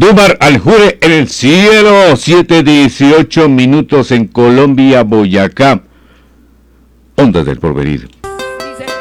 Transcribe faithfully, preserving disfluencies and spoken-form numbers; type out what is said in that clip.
Dumar Aljure en el cielo, siete dieciocho minutos en Colombia, Boyacá. Ondas del Porvenir.